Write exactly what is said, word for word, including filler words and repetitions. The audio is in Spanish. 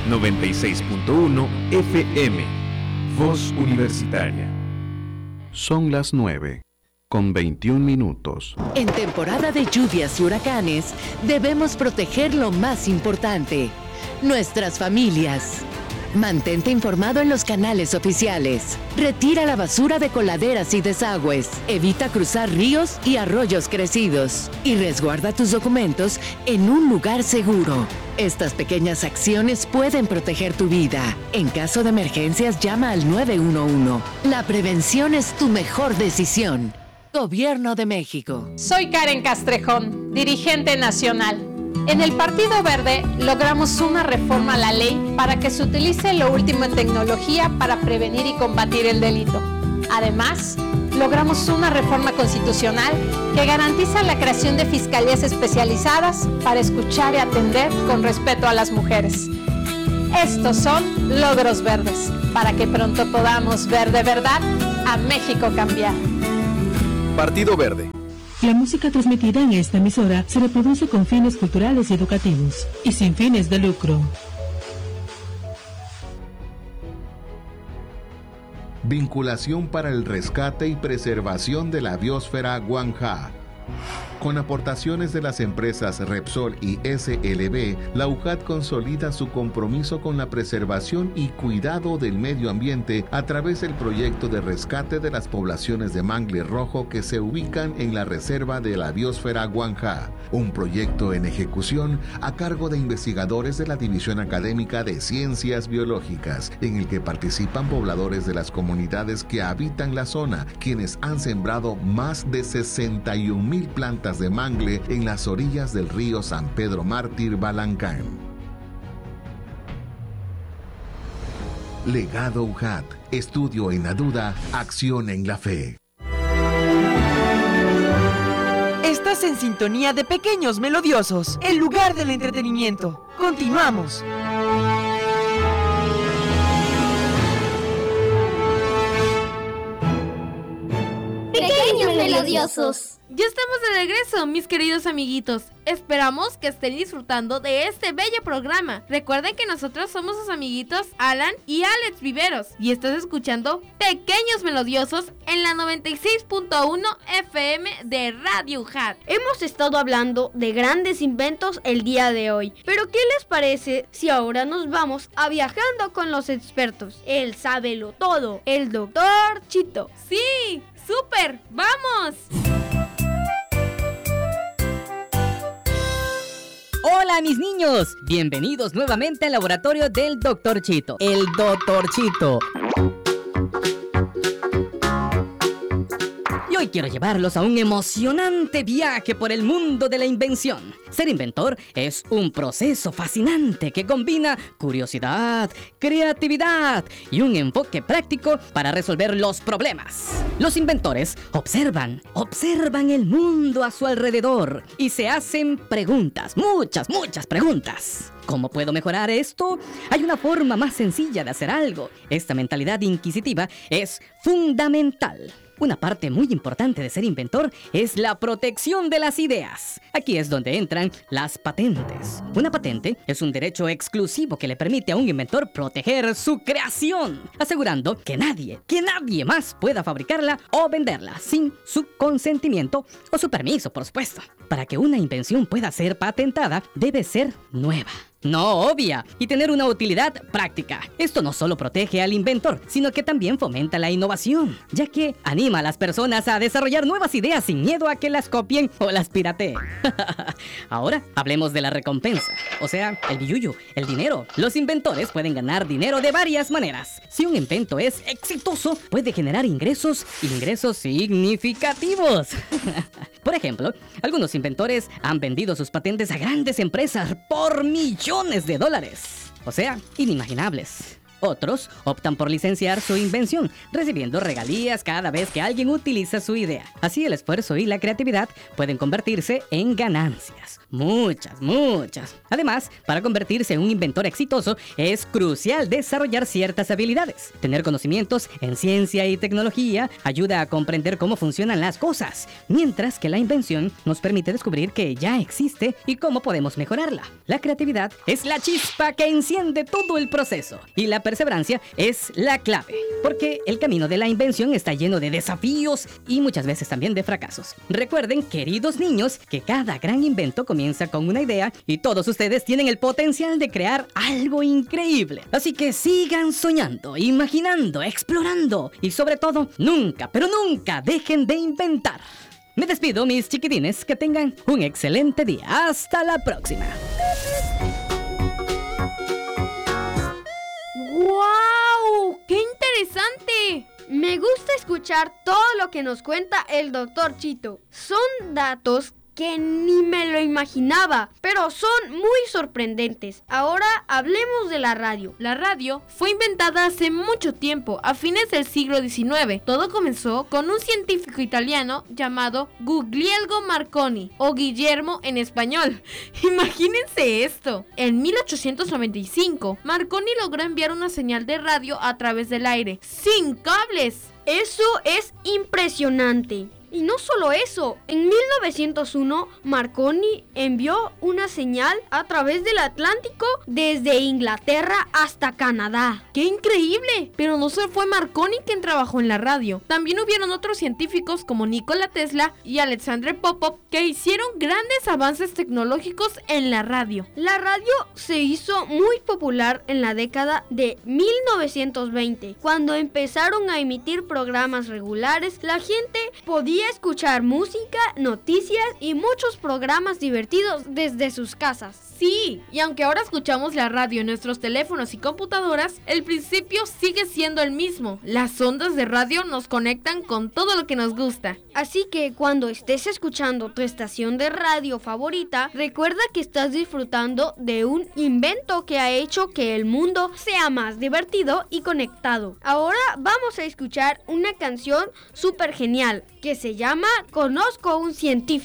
noventa y seis punto uno F M, Voz Universitaria. Son las nueve, con veintiún minutos. En temporada de lluvias y huracanes, debemos proteger lo más importante, nuestras familias. Mantente informado en los canales oficiales. Retira la basura de coladeras y desagües. Evita cruzar ríos y arroyos crecidos. Y resguarda tus documentos en un lugar seguro. Estas pequeñas acciones pueden proteger tu vida. En caso de emergencias, llama al nueve uno uno. La prevención es tu mejor decisión. Gobierno de México. Soy Karen Castrejón, dirigente nacional. En el Partido Verde logramos una reforma a la ley para que se utilice lo último en tecnología para prevenir y combatir el delito. Además, logramos una reforma constitucional que garantiza la creación de fiscalías especializadas para escuchar y atender con respeto a las mujeres. Estos son logros verdes, para que pronto podamos ver de verdad a México cambiar. Partido Verde. La música transmitida en esta emisora se reproduce con fines culturales y educativos y sin fines de lucro. Vinculación para el rescate y preservación de la biosfera Guanjá. Con aportaciones de las empresas Repsol y S L B, la U J A T consolida su compromiso con la preservación y cuidado del medio ambiente a través del proyecto de rescate de las poblaciones de mangle rojo que se ubican en la reserva de la biosfera Guanjá, un proyecto en ejecución a cargo de investigadores de la División Académica de Ciencias Biológicas, en el que participan pobladores de las comunidades que habitan la zona, quienes han sembrado más de sesenta y un mil plantas de mangle en las orillas del río San Pedro Mártir Balancán. Legado U J A T, estudio en la duda, acción en la fe. Estás en sintonía de Pequeños Melodiosos, el lugar del entretenimiento. Continuamos. Pequeños Melodiosos. Ya estamos de regreso, mis queridos amiguitos. Esperamos que estén disfrutando de este bello programa. Recuerden que nosotros somos sus amiguitos Alan y Alex Viveros. Y estás escuchando Pequeños Melodiosos en la noventa y seis punto uno F M de Radio U J A T. Hemos estado hablando de grandes inventos el día de hoy. Pero ¿qué les parece si ahora nos vamos a Viajando con los Expertos? Él sábelo todo, el doctor Chito. ¡Sí! ¡Súper! ¡Vamos! Hola mis niños, bienvenidos nuevamente al laboratorio del doctor Chito, el doctor Chito. Y hoy quiero llevarlos a un emocionante viaje por el mundo de la invención. Ser inventor es un proceso fascinante que combina curiosidad, creatividad y un enfoque práctico para resolver los problemas. Los inventores observan, observan el mundo a su alrededor y se hacen preguntas, muchas, muchas preguntas. ¿Cómo puedo mejorar esto? Hay una forma más sencilla de hacer algo. Esta mentalidad inquisitiva es fundamental. Una parte muy importante de ser inventor es la protección de las ideas. Aquí es donde entran las patentes. Una patente es un derecho exclusivo que le permite a un inventor proteger su creación, asegurando que nadie, que nadie más pueda fabricarla o venderla sin su consentimiento o su permiso, por supuesto. Para que una invención pueda ser patentada, debe ser nueva, no obvia, y tener una utilidad práctica. Esto no solo protege al inventor, sino que también fomenta la innovación, ya que anima a las personas a desarrollar nuevas ideas sin miedo a que las copien o las pirateen. Ahora hablemos de la recompensa, o sea, el billuyo, el dinero. Los inventores pueden ganar dinero de varias maneras. Si un invento es exitoso, puede generar ingresos, ingresos significativos. Por ejemplo, algunos inventores han vendido sus patentes a grandes empresas por millones de dólares. O sea, inimaginables. Otros optan por licenciar su invención, recibiendo regalías cada vez que alguien utiliza su idea. Así el esfuerzo y la creatividad pueden convertirse en ganancias. Muchas, muchas. Además, para convertirse en un inventor exitoso es crucial desarrollar ciertas habilidades. Tener conocimientos en ciencia y tecnología ayuda a comprender cómo funcionan las cosas, mientras que la invención nos permite descubrir que ya existe y cómo podemos mejorarla. La creatividad es la chispa que enciende todo el proceso y la perseverancia es la clave, porque el camino de la invención está lleno de desafíos y muchas veces también de fracasos. Recuerden, queridos niños, que cada gran invento comienza con una idea y todos ustedes tienen el potencial de crear algo increíble. Así que sigan soñando, imaginando, explorando y sobre todo, nunca, pero nunca dejen de inventar. Me despido, mis chiquitines, que tengan un excelente día. Hasta la próxima. ¡Guau! ¡Qué interesante! Me gusta escuchar todo lo que nos cuenta el doctor Chito. Son datos que ni me lo imaginaba, pero son muy sorprendentes. Ahora hablemos de la radio. La radio fue inventada hace mucho tiempo, a fines del siglo diecinueve. Todo comenzó con un científico italiano llamado Guglielmo Marconi, o Guillermo en español. Imagínense esto. En mil ochocientos noventa y cinco, Marconi logró enviar una señal de radio a través del aire, sin cables. Eso es impresionante. Y no solo eso, en mil novecientos uno Marconi envió una señal a través del Atlántico desde Inglaterra hasta Canadá. ¡Qué increíble! Pero no solo fue Marconi quien trabajó en la radio. También hubieron otros científicos como Nikola Tesla y Alexander Popov que hicieron grandes avances tecnológicos en la radio. La radio se hizo muy popular en la década de mil novecientos veinte. Cuando empezaron a emitir programas regulares, la gente podía escuchar música, noticias y muchos programas divertidos desde sus casas. Sí, y aunque ahora escuchamos la radio en nuestros teléfonos y computadoras, el principio sigue siendo el mismo. Las ondas de radio nos conectan con todo lo que nos gusta. Así que cuando estés escuchando tu estación de radio favorita, recuerda que estás disfrutando de un invento que ha hecho que el mundo sea más divertido y conectado. Ahora vamos a escuchar una canción súper genial que se llama Conozco un científico.